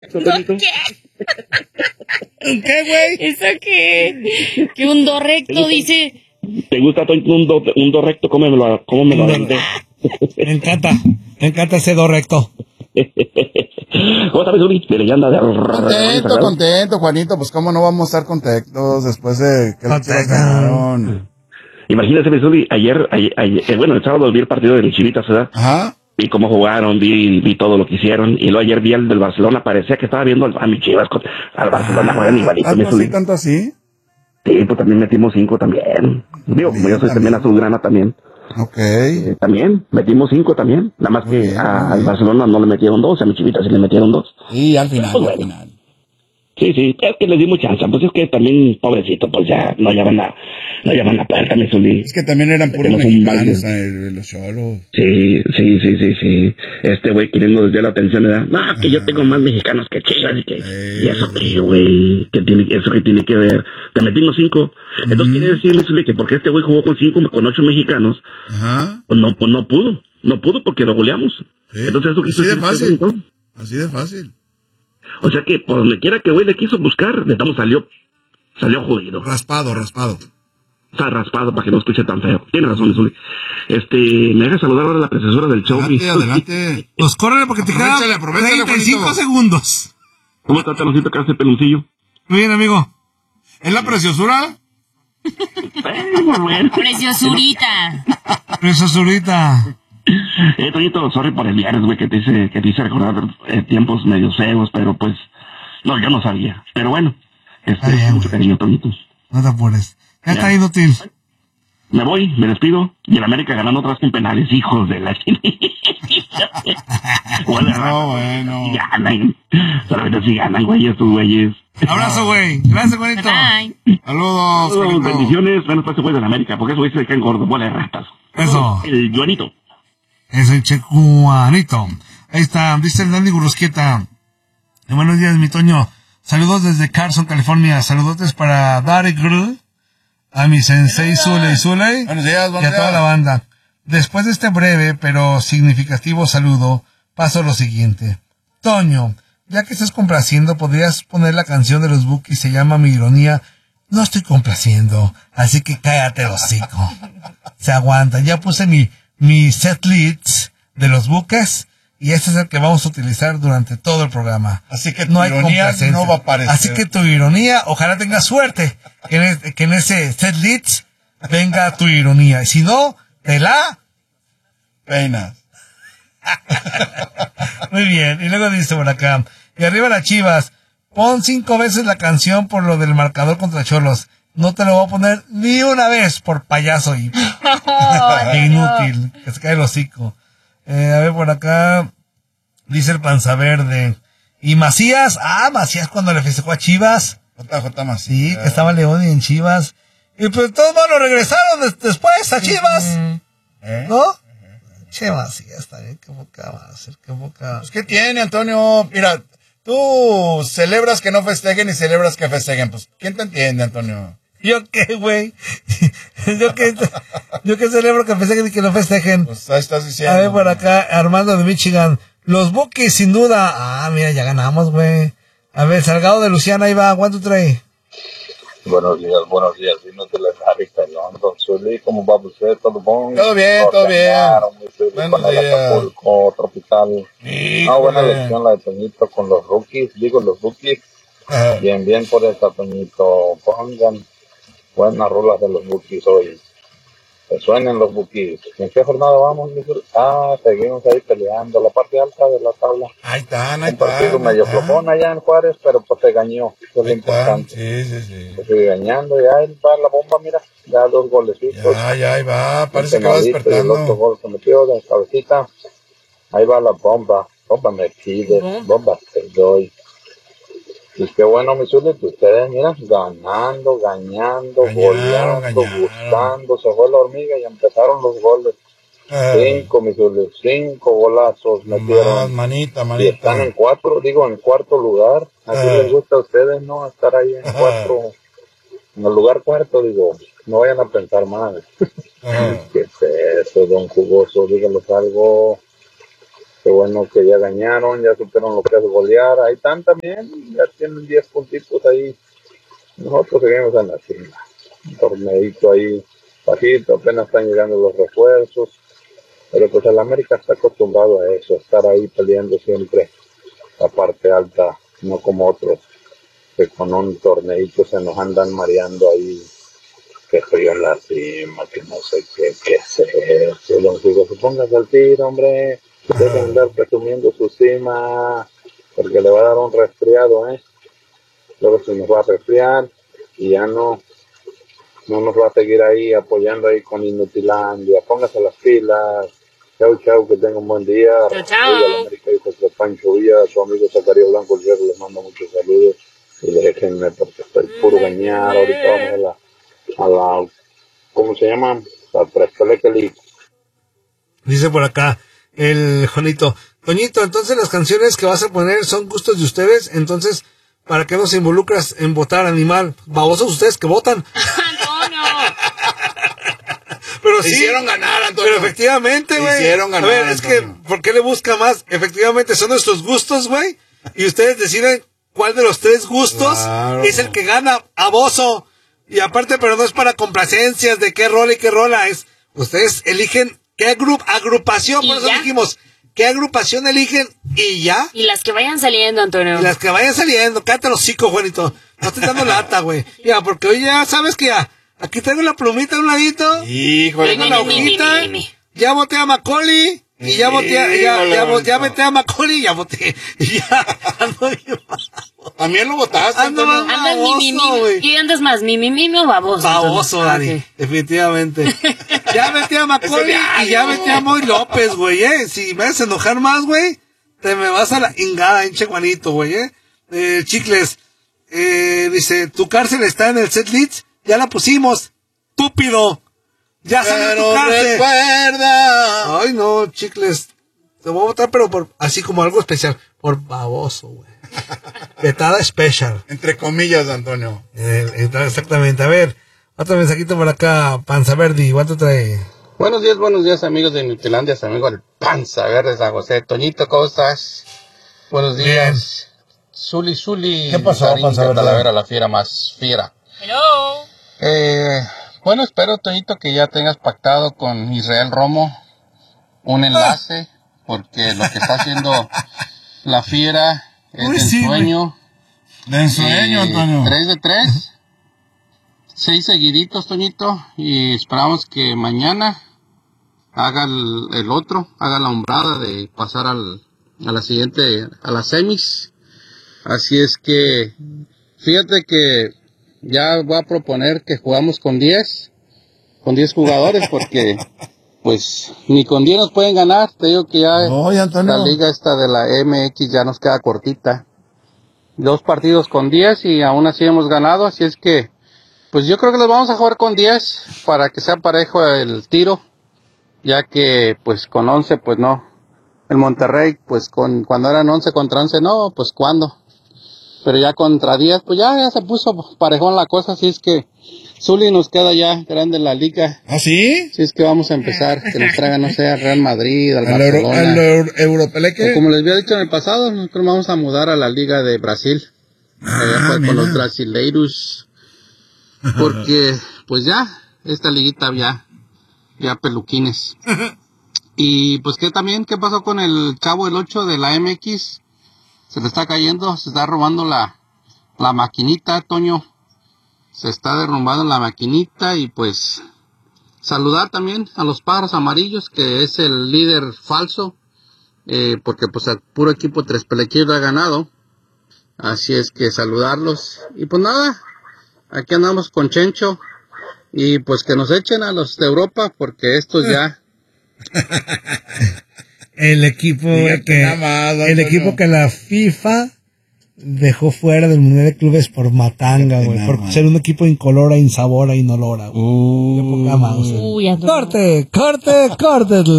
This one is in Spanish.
¿No qué? ¿Qué, güey? ¿Eso qué? Que un do recto, dice. ¿Te gusta un do recto? ¿Cómo me lo aventé? Me encanta ese do recto. ¿Cómo sabes, Uri? De leyenda de... Contento, Juanito. Pues cómo no vamos a estar contentos después de que los Chivas ganaron. Imagínate, Uri, ayer, bueno, el sábado vi el partido de los Chivitas, ¿verdad? Ajá. Vi cómo jugaron, vi todo lo que hicieron, y luego ayer vi al del Barcelona, parecía que estaba viendo a mis Chivas, al Barcelona juegan igualito. ¿Tanto así? Sí, pues también metimos 5 también. Digo, como yo soy también azulgrana también. Ok. También, metimos 5 también. Nada más que al Barcelona no le metieron 2, a mi Chivita sí le metieron 2. Y al final, pues, bueno. Sí, es que les dimos chance. Pues es que también, pobrecito, pues ya no llaman a puerta, mi Zuli. Es que también eran puros mexicanos los choros. Sí. Este güey queriendo desviar la atención, ¿verdad? No, que yo tengo más mexicanos que Chivas y eso que, güey, eso que tiene que ver. Te metimos 5. Entonces quiere decir, Zuli, que porque este güey jugó con 8 mexicanos, pues no pudo porque lo goleamos. Sí. Entonces eso así de fácil. Así de fácil. O sea que por donde quiera que güey le quiso buscar, de todo salió jodido. Raspado. O sea, raspado para que no escuche tan feo. Tiene razón, Zuli. Me deja saludar ahora a la precesora del show. Adelante. Pues córrele porque te quedan 35 segundos. ¿Cómo está Tanoncito que hace peloncillo? Muy bien, amigo. ¿Es la preciosura? Bueno. Preciosura. Toñito, sorry por el viernes, güey, que te hice recordar tiempos medio feos, pero pues, no, yo no sabía. Pero bueno, mucho cariño, Toñito. No te apures. Ya está inútil. Me voy, me despido, y el América ganando otra vez con penales, hijos de la bueno. Y ganan. Solamente si ganan, güey, estos güeyes. Abrazo, güey. Gracias, Juanito. Saludos. Bendiciones. Menos para ese güey de la América, porque esos güeyes se caen gordos, bola de ratas. Eso. El Juanito. Es el Checuanito. Ahí está, dice el Dandy Gurrusquieta. Buenos días, mi Toño. Saludos desde Carson, California. Saludotes para Darek Gru, a mi sensei Zuley. Buenos días, y a toda la banda. Después de este breve pero significativo saludo, paso a lo siguiente. Toño, ya que estás complaciendo, podrías poner la canción de los Bukis, se llama Mi Ironía. No estoy complaciendo, así que cállate el hocico. Se aguanta, ya puse mi set list de los buques y este es el que vamos a utilizar durante todo el programa. Así que no hay complacencia. No va a aparecer. Así que tu ironía, ojalá tengas suerte que en ese set list venga tu ironía. Y si no, te la peinas. Muy bien. Y luego dice por acá, y arriba las Chivas, pon 5 veces la canción por lo del marcador contra Cholos. No te lo voy a poner ni una vez por payaso y inútil, que se cae el hocico. A ver por acá, dice el Panza Verde. Y Macías, Macías cuando le festejó a Chivas. JJ Macías. Sí, que estaba León y en Chivas. Y pues todos lo regresaron después a Chivas. ¿No? Che, Macías también, qué boca va a hacer, qué boca. Pues, ¿qué tiene, Antonio? Mira, tú celebras que no festejen y celebras que festejen. Pues, ¿quién te entiende, Antonio? ¿Yo qué, güey? ¿Yo qué celebro que festejen y que no festejen? Pues ahí estás diciendo. A ver, por acá, Armando de Michigan. Los Bukis, sin duda. Mira, ya ganamos, güey. A ver, Salgado de Luciana, ahí va. ¿Cuánto trae? Buenos días. Vino de la Jarita, London, Zully. ¿Cómo va usted? ¿Todo bien? Todo bien. Buenos días. Acapulco, tropical. Buena lección la de Toñito con los rookies. Los rookies. Bien por esta, Toñito. Pongan buenas rolas de los Bukis hoy. Que suenen los Bukis. ¿En qué jornada vamos? Seguimos ahí peleando la parte alta de la tabla. Ahí están. Un partido medio flojón allá en Juárez, pero pues se gañó. Eso es lo importante. Sí. Se sigue gañando, ya ahí va la bomba, mira. Ya 2 golecitos. Ya ahí va. Parece que va despertando. El otro gol se metió de cabecita. Ahí va la bomba. Bomba me pide. Bomba te doy. Y qué bueno, mi Zuli, que ustedes, mira, gañando, goleando, gustando, se fue la hormiga y empezaron los goles. 5, mi Zuli, 5 golazos metieron. Manita. Y están en cuarto lugar. Así les gusta a ustedes, ¿no? Estar ahí en en el lugar cuarto, digo, no vayan a pensar mal. ¿Qué es eso, don Jugoso? Díganos algo. Qué bueno que ya ganaron, ya supieron lo que es golear. Ahí están también, ya tienen 10 puntitos ahí. Nosotros seguimos en la cima. Un torneito ahí bajito, apenas están llegando los refuerzos. Pero pues el América está acostumbrado a eso, estar ahí peleando siempre la parte alta, no como otros que con un torneito se nos andan mareando ahí, que frío en la cima, que no sé qué hacer. Que los digo, pónganse al tiro, hombre, dejen de andar presumiendo su cima, porque le va a dar un resfriado, luego se nos va a resfriar y ya no nos va a seguir ahí apoyando ahí con Inutilandia. Póngase las pilas. Chau, que tengan un buen día. Chao. América y José Pancho Villa, su amigo Zacarías Blanco, el les mando muchos saludos y déjenme porque estoy puro gañar. Ahorita vamos a la ¿cómo se llama? La Trespeleque. Dice por acá el Jonito. Toñito, entonces las canciones que vas a poner son gustos de ustedes, entonces, ¿para qué nos involucras en votar animal? Babosos ustedes que votan. Pero sí, hicieron ganar, Antonio. Pero efectivamente, güey. Hicieron ganar. A ver, es que, ¿por qué le busca más? Efectivamente, son nuestros gustos, güey. Y ustedes deciden cuál de los tres gustos es el que gana a Bozo. Y aparte, pero no es para complacencias de qué rola y qué rola. Es, ustedes eligen qué agrupación, por eso dijimos, qué agrupación eligen y ya. Y las que vayan saliendo, Antonio. Y las que vayan saliendo. Cállate los hocico, Juanito. No estoy dando lata, güey. Ya, porque hoy ya sabes que ya. Aquí tengo la plumita a un ladito. Híjole, tengo la hojita. Ya voté a Macaulay. Y ya voté ya metí a Macaulay y ya voté. Y ya ando bien. También lo votaste. Ando más baboso, güey. ¿Y andas más, mi o baboso? Baboso, Dani. Okay. Definitivamente. Ya metí a Macaulay y ya metí a Moy López, güey, Si me haces enojar más, güey, te me vas a la ingada, hinche Juanito, güey, Chicles. Dice, tu cárcel está en el setlist. Ya la pusimos, estúpido. Ya salió tu cárcel. Recuerda. Ay, no, Chicles. Te voy a votar, pero por así como algo especial. Por baboso, güey. Vetada especial. Entre comillas, Antonio. Exactamente. A ver, otro mensajito por acá. Panza Verde, ¿cuánto trae? Buenos días, amigos de Nutilandia, amigo el Panza Verde San José. Toñito, ¿cómo estás? Buenos días. Zuli. ¿Qué pasó, Panza Verde? Talavera, la fiera más fiera. Hello. Bueno, espero, Toñito, que ya tengas pactado con Israel Romo un enlace, porque lo que está haciendo la fiera es de ensueño. De ensueño, Antonio. 3 de 3, 6 seguiditos, Toñito, y esperamos que mañana haga haga la hombrada de pasar a la siguiente, a las semis. Así es que, fíjate que ya voy a proponer que jugamos con 10 jugadores, porque pues ni con 10 nos pueden ganar. Te digo que ya la liga esta de la MX ya nos queda cortita. 2 partidos con 10 y aún así hemos ganado, así es que pues yo creo que los vamos a jugar con 10 para que sea parejo el tiro, ya que pues con 11 pues no. El Monterrey pues cuando eran 11 contra 11 no, pues cuando. Pero ya contra 10, pues ya se puso parejón la cosa, así es que Zuli nos queda ya grande en la liga. ¿Ah, sí? Así es que vamos a empezar, que nos traigan, no sé, al Real Madrid, al Barcelona. ¿Al Europeleque? Como les había dicho en el pasado, nosotros vamos a mudar a la liga de Brasil. Con los brasileiros. Porque, pues ya, esta liguita ya peluquines. Y pues ¿qué pasó con el chavo el 8 de la MX? Se le está cayendo, se está robando la maquinita, Toño. Se está derrumbando la maquinita y pues saludar también a los pájaros amarillos, que es el líder falso, porque pues el puro equipo Trespelequillo ha ganado. Así es que saludarlos. Y pues nada, aquí andamos con Chencho. Y pues que nos echen a los de Europa, porque estos ya... El equipo que la FIFA dejó fuera del Mundial de Clubes por matanga, güey, por ser un equipo incolora, insabora, inolora, güey. Qué poca más. Corte.